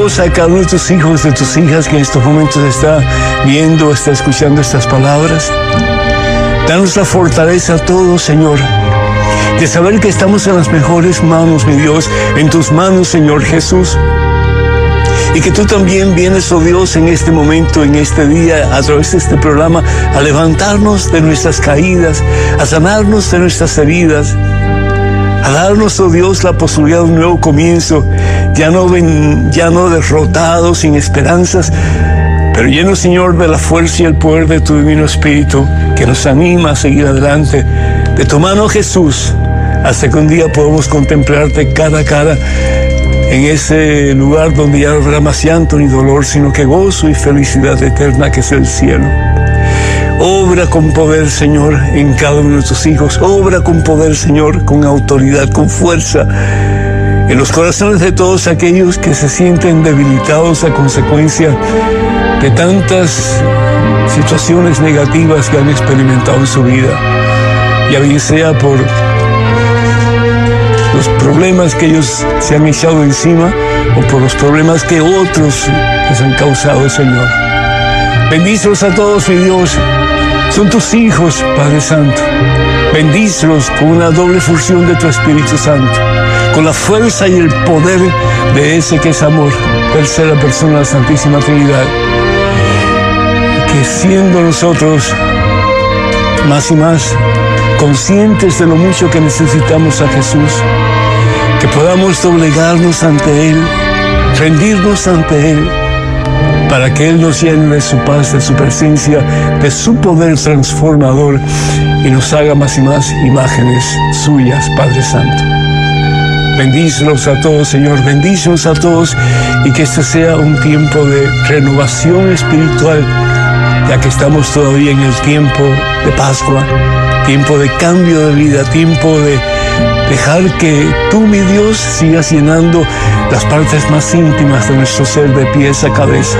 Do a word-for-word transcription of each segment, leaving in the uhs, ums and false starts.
Dios, a cada uno de tus hijos, de tus hijas que en estos momentos está viendo, está escuchando estas palabras. Danos la fortaleza a todos, Señor, de saber que estamos en las mejores manos, mi Dios, en tus manos, Señor Jesús. Y que tú también vienes, oh Dios, en este momento, en este día, a través de este programa, a levantarnos de nuestras caídas, a sanarnos de nuestras heridas, a darnos, oh Dios, la posibilidad de un nuevo comienzo, ya no, ven, ya no derrotados, sin esperanzas, pero llenos, Señor, de la fuerza y el poder de tu Divino Espíritu, que nos anima a seguir adelante. De tu mano, Jesús, hasta que un día podamos contemplarte cara a cara, en ese lugar donde ya no habrá más llanto ni dolor, sino que gozo y felicidad eterna que es el cielo. Obra con poder, Señor, en cada uno de tus hijos. Obra con poder, Señor, con autoridad, con fuerza, en los corazones de todos aquellos que se sienten debilitados a consecuencia de tantas situaciones negativas que han experimentado en su vida. Ya bien sea por los problemas que ellos se han echado encima o por los problemas que otros les han causado, Señor. Bendícelos a todos, mi Dios. Son tus hijos, Padre Santo. Bendícelos con una doble función de tu Espíritu Santo, con la fuerza y el poder de ese que es amor, tercera persona de la Santísima Trinidad. Que siendo nosotros más y más conscientes de lo mucho que necesitamos a Jesús, que podamos doblegarnos ante Él, rendirnos ante Él, para que Él nos llene de su paz, de su presencia, de su poder transformador y nos haga más y más imágenes suyas, Padre Santo. Bendícelos a todos, Señor, bendícelos a todos, y que este sea un tiempo de renovación espiritual, ya que estamos todavía en el tiempo de Pascua, tiempo de cambio de vida, tiempo de dejar que tú, mi Dios, sigas llenando las partes más íntimas de nuestro ser, de pies a cabeza,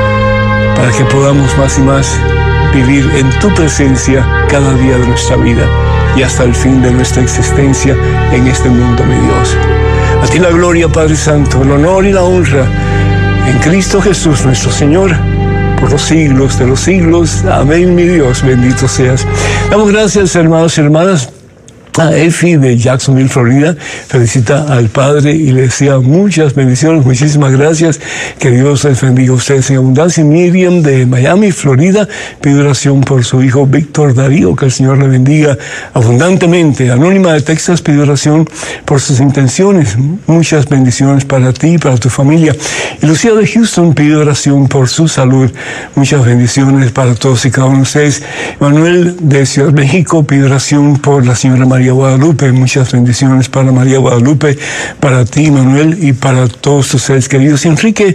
para que podamos más y más vivir en tu presencia cada día de nuestra vida y hasta el fin de nuestra existencia en este mundo, mi Dios. A ti la gloria, Padre Santo, el honor y la honra en Cristo Jesús, nuestro Señor, por los siglos de los siglos. Amén, mi Dios, bendito seas. Damos gracias, hermanos y hermanas. A Efi de Jacksonville, Florida, felicita al Padre y le desea muchas bendiciones, muchísimas gracias, que Dios les bendiga a ustedes en abundancia. Miriam de Miami, Florida, pide oración por su hijo Víctor Darío, que el Señor le bendiga abundantemente. Anónima de Texas pide oración por sus intenciones, muchas bendiciones para ti y para tu familia. Y Lucía de Houston pide oración por su salud, muchas bendiciones para todos y cada uno de ustedes. Manuel de Ciudad de México pide oración por la señora María María Guadalupe, muchas bendiciones para María Guadalupe, para ti, Manuel, y para todos tus seres queridos. Y Enrique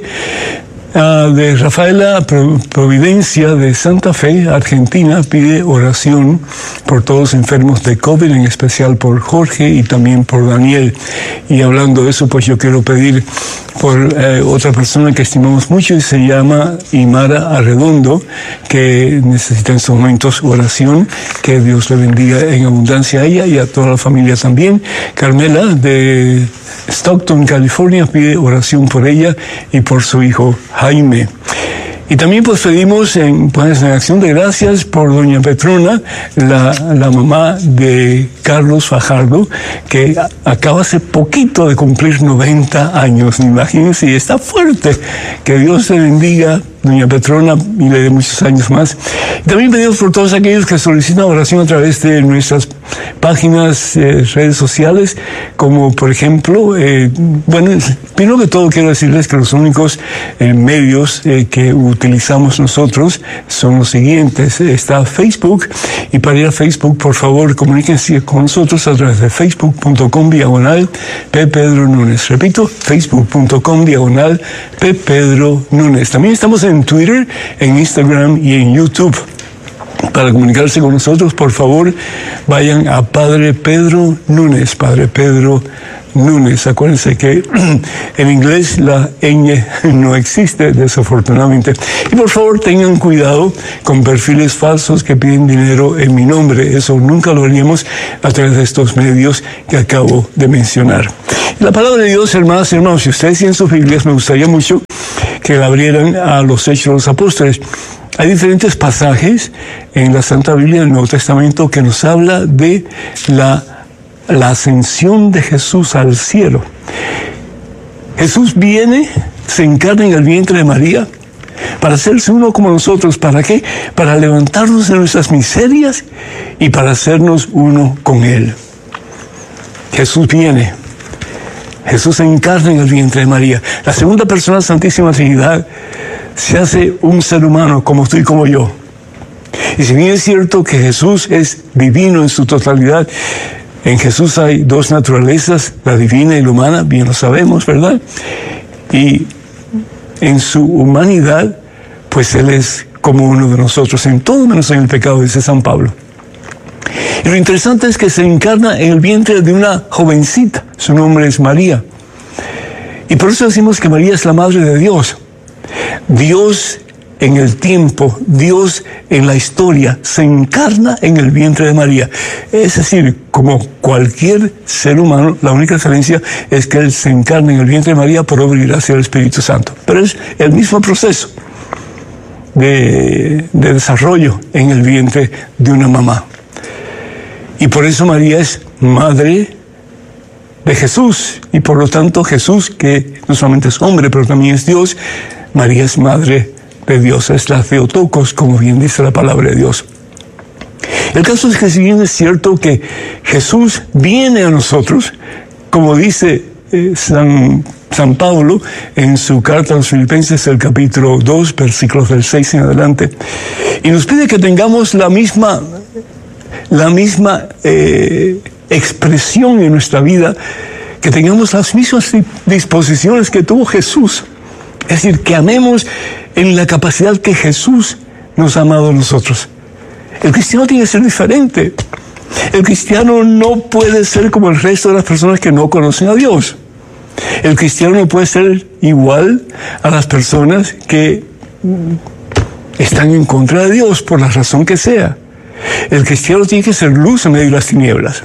uh, de Rafaela Providencia de Santa Fe, Argentina, pide oración por todos los enfermos de COVID, en especial por Jorge y también por Daniel. Y hablando de eso, pues yo quiero pedir por eh, otra persona que estimamos mucho y se llama Imara Arredondo, que necesita en estos momentos oración, que Dios le bendiga en abundancia a ella y a toda la familia también. Carmela de Stockton, California, pide oración por ella y por su hijo Jaime. Y también pues pedimos en, pues, en acción de gracias por doña Petrona, la, la mamá de Carlos Fajardo, que acaba hace poquito de cumplir noventa años, imagínense, y está fuerte. Que Dios te bendiga, doña Petrona, y le dé muchos años más. Y también pedimos por todos aquellos que solicitan oración a través de nuestras páginas, eh, redes sociales, como por ejemplo, eh, bueno, primero que todo quiero decirles que los únicos eh, medios eh, que utilizamos nosotros son los siguientes. Está Facebook, y para ir a Facebook, por favor, comuníquense con nosotros a través de facebook punto com diagonal P. Pedro Núñez. Repito, facebook punto com diagonal P. Pedro Núñez. También estamos en Twitter, en Instagram y en YouTube. Para comunicarse con nosotros, por favor, vayan a Padre Pedro Núñez, Padre Pedro Núñez. Acuérdense que en inglés la ñ no existe, desafortunadamente. Y por favor, tengan cuidado con perfiles falsos que piden dinero en mi nombre. Eso nunca lo haríamos a través de estos medios que acabo de mencionar. La palabra de Dios, hermanas y hermanos, si ustedes tienen sus Biblias, me gustaría mucho que la abrieran a los Hechos de los Apóstoles. Hay diferentes pasajes en la Santa Biblia del Nuevo Testamento que nos habla de la, la ascensión de Jesús al cielo. Jesús viene, se encarna en el vientre de María para hacerse uno como nosotros. ¿Para qué? Para levantarnos de nuestras miserias y para hacernos uno con Él. Jesús viene. Jesús se encarna en el vientre de María. La segunda persona de la Santísima Trinidad se hace un ser humano como tú y como yo. Y si bien es cierto que Jesús es divino en su totalidad, en Jesús hay dos naturalezas, la divina y la humana, bien lo sabemos, ¿verdad? Y en su humanidad, pues Él es como uno de nosotros, en todo menos en el pecado, dice San Pablo. Y lo interesante es que se encarna en el vientre de una jovencita, su nombre es María. Y por eso decimos que María es la Madre de Dios. Dios en el tiempo, Dios en la historia, se encarna en el vientre de María. Es decir, como cualquier ser humano, la única diferencia es que Él se encarna en el vientre de María por obra y gracia del Espíritu Santo. Pero es el mismo proceso de, de desarrollo en el vientre de una mamá. Y por eso María es madre de Jesús. Y por lo tanto Jesús, que no solamente es hombre, pero también es Dios, María es madre de Dios, es la Theotokos, como bien dice la palabra de Dios. El caso es que si bien es cierto que Jesús viene a nosotros, como dice eh, San, San Pablo en su carta a los Filipenses, el capítulo dos, versículos del seis en adelante, y nos pide que tengamos la misma, la misma eh, expresión en nuestra vida, que tengamos las mismas disposiciones que tuvo Jesús. Es decir, que amemos en la capacidad que Jesús nos ha amado a nosotros. El cristiano tiene que ser diferente. El cristiano no puede ser como el resto de las personas que no conocen a Dios. El cristiano no puede ser igual a las personas que están en contra de Dios, por la razón que sea. El cristiano tiene que ser luz en medio de las tinieblas.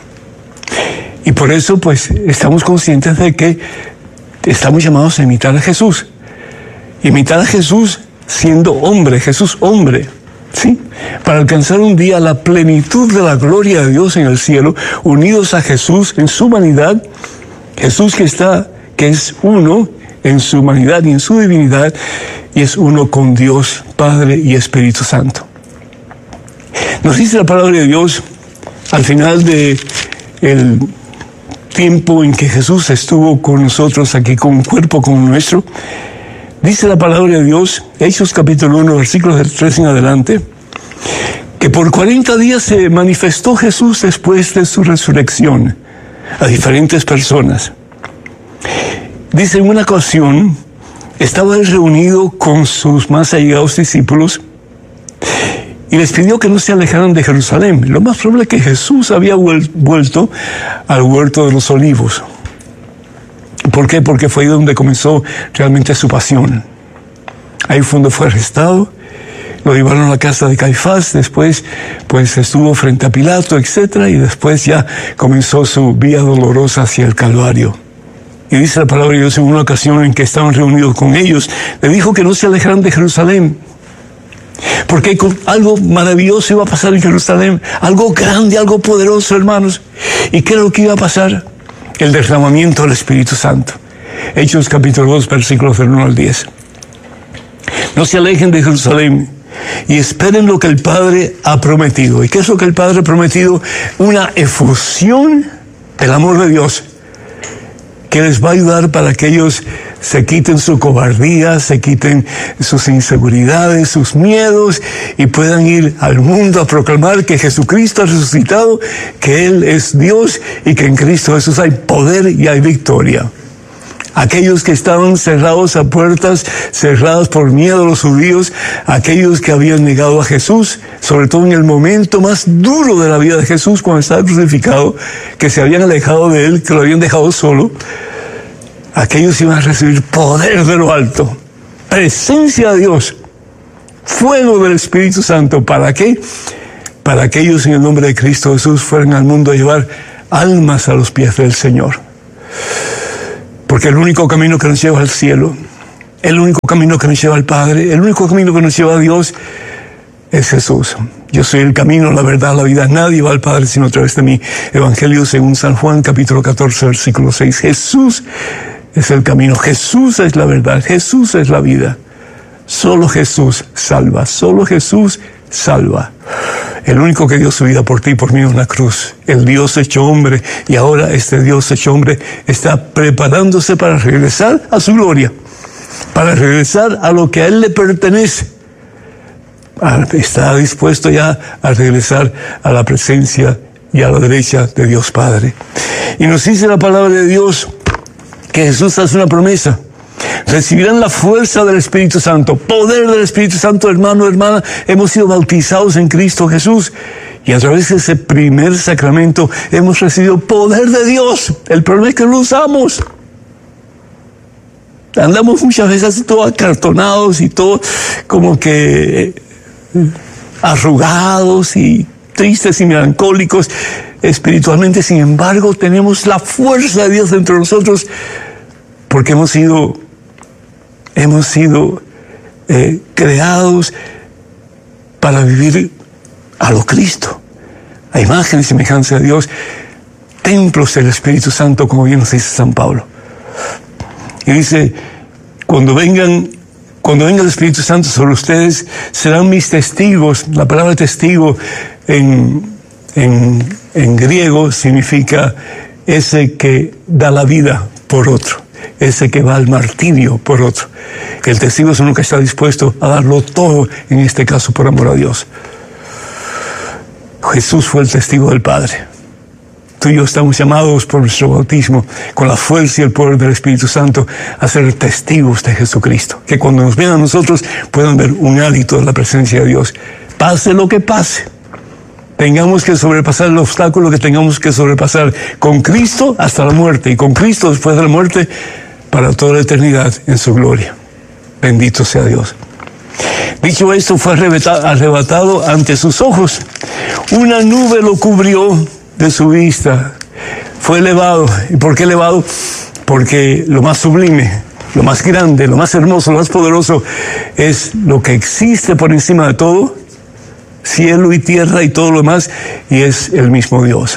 Y por eso, pues, estamos conscientes de que estamos llamados a imitar a Jesús. Imitar a Jesús siendo hombre, Jesús hombre, ¿sí? Para alcanzar un día la plenitud de la gloria de Dios en el cielo, unidos a Jesús en su humanidad, Jesús que está, que es uno en su humanidad y en su divinidad, y es uno con Dios, Padre y Espíritu Santo. Nos dice la palabra de Dios al final de el tiempo en que Jesús estuvo con nosotros aquí, con un cuerpo como nuestro. Dice la palabra de Dios, Hechos capítulo uno, versículos del tres en adelante, que por cuarenta días se manifestó Jesús después de su resurrección a diferentes personas. Dice, en una ocasión, estaba él reunido con sus más allegados discípulos y les pidió que no se alejaran de Jerusalén. Lo más probable es que Jesús había vuelto al huerto de los olivos. ¿Por qué? Porque fue ahí donde comenzó realmente su pasión. Ahí fue donde fue arrestado, lo llevaron a la casa de Caifás, después pues estuvo frente a Pilato, etcétera, y después ya comenzó su vía dolorosa hacia el Calvario. Y dice la palabra de Dios, en una ocasión en que estaban reunidos con ellos, le dijo que no se alejaran de Jerusalén, porque algo maravilloso iba a pasar en Jerusalén, algo grande, algo poderoso, hermanos. ¿Y qué era lo que iba a pasar? El derramamiento del Espíritu Santo. Hechos capítulo dos, versículos del uno al diez. No se alejen de Jerusalén y esperen lo que el Padre ha prometido. ¿Y qué es lo que el Padre ha prometido? Una efusión del amor de Dios, que les va a ayudar para que ellos se quiten su cobardía, se quiten sus inseguridades, sus miedos, y puedan ir al mundo a proclamar que Jesucristo ha resucitado, que Él es Dios y que en Cristo Jesús hay poder y hay victoria. Aquellos que estaban cerrados a puertas, cerradas por miedo a los judíos, aquellos que habían negado a Jesús, sobre todo en el momento más duro de la vida de Jesús, cuando estaba crucificado, que se habían alejado de Él, que lo habían dejado solo, aquellos iban a recibir poder de lo alto, presencia de Dios, fuego del Espíritu Santo. ¿Para qué? Para que ellos en el nombre de Cristo Jesús fueran al mundo a llevar almas a los pies del Señor. Porque el único camino que nos lleva al cielo El único camino que nos lleva al Padre, el único camino que nos lleva a Dios es Jesús. Yo soy el camino, la verdad, la vida. Nadie va al Padre sino a través de mí. Evangelio según San Juan, capítulo catorce, versículo seis. Jesús es el camino. Jesús es la verdad. Jesús es la vida. Solo Jesús salva. Solo Jesús salva. El único que dio su vida por ti y por mí en la cruz. El Dios hecho hombre. Y ahora este Dios hecho hombre está preparándose para regresar a su gloria. Para regresar a lo que a Él le pertenece. Está dispuesto ya a regresar a la presencia y a la derecha de Dios Padre. Y nos dice la palabra de Dios que Jesús hace una promesa. Recibirán la fuerza del Espíritu Santo, poder del Espíritu Santo, hermano, hermana. Hemos sido bautizados en Cristo Jesús y a través de ese primer sacramento hemos recibido poder de Dios. El problema es que lo usamos. Andamos muchas veces todos acartonados y todos como que arrugados y tristes y melancólicos espiritualmente. Sin embargo, tenemos la fuerza de Dios dentro de nosotros porque hemos sido hemos sido eh, creados para vivir a lo Cristo, a imagen y semejanza de Dios, templos del Espíritu Santo, como bien nos dice San Pablo. Y dice, cuando vengan Cuando venga el Espíritu Santo sobre ustedes, serán mis testigos. La palabra testigo en, en, en griego significa ese que da la vida por otro, ese que va al martirio por otro. El testigo es uno que está dispuesto a darlo todo, en este caso por amor a Dios. Jesús fue el testigo del Padre. Tú y yo estamos llamados por nuestro bautismo, con la fuerza y el poder del Espíritu Santo, a ser testigos de Jesucristo. Que cuando nos vean a nosotros puedan ver un hálito de la presencia de Dios. Pase lo que pase, tengamos que sobrepasar el obstáculo que tengamos que sobrepasar con Cristo hasta la muerte y con Cristo después de la muerte para toda la eternidad en su gloria. Bendito sea Dios. Dicho esto, fue arrebatado ante sus ojos. Una nube lo cubrió de su vista. Fue elevado. ¿Y por qué elevado? Porque lo más sublime, lo más grande, lo más hermoso, lo más poderoso es lo que existe por encima de todo, cielo y tierra y todo lo demás, y es el mismo Dios.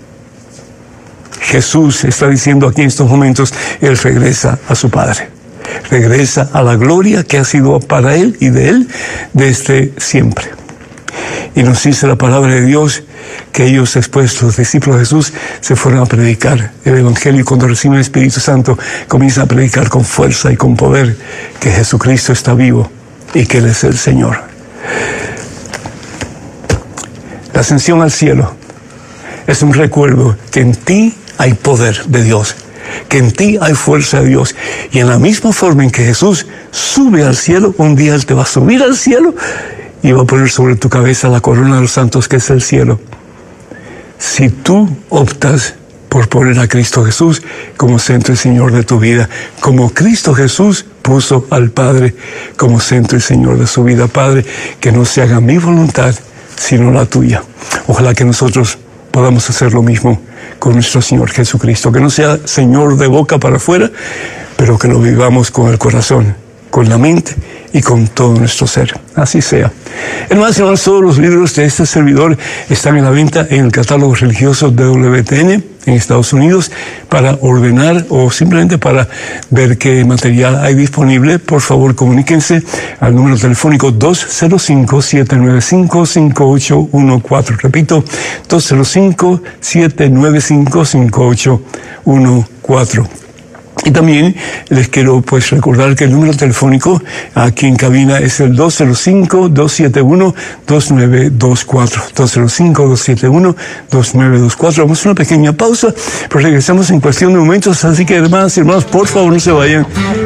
Jesús está diciendo aquí en estos momentos, Él regresa a su Padre. Regresa a la gloria que ha sido para Él y de Él desde siempre. Y nos dice la palabra de Dios que ellos después, los discípulos de Jesús, se fueron a predicar el Evangelio, y cuando reciben el Espíritu Santo comienzan a predicar con fuerza y con poder que Jesucristo está vivo y que Él es el Señor. La ascensión al cielo es un recuerdo que en ti hay poder de Dios, que en ti hay fuerza de Dios, y en la misma forma en que Jesús sube al cielo, un día Él te va a subir al cielo y va a poner sobre tu cabeza la corona de los santos, que es el cielo. Si tú optas por poner a Cristo Jesús como centro y Señor de tu vida, como Cristo Jesús puso al Padre como centro y Señor de su vida. Padre, que no se haga mi voluntad, sino la tuya. Ojalá que nosotros podamos hacer lo mismo con nuestro Señor Jesucristo, que no sea Señor de boca para afuera, pero que lo vivamos con el corazón, con la mente y con todo nuestro ser. Así sea. Hermanos y hermanos, todos los libros de este servidor están en la venta en el catálogo religioso de W T N en Estados Unidos. Para ordenar o simplemente para ver qué material hay disponible, por favor comuníquense al número telefónico dos cero cinco, siete nueve cinco, cinco ocho uno cuatro. Repito, dos cero cinco, siete nueve cinco, cinco ocho uno cuatro. Y también les quiero pues recordar que el número telefónico aquí en cabina es el dos cero cinco, dos siete uno, dos nueve dos cuatro. dos cero cinco, dos siete uno, dos nueve dos cuatro. Vamos a una pequeña pausa, pero regresamos en cuestión de momentos. Así que hermanas y hermanos, por favor no se vayan.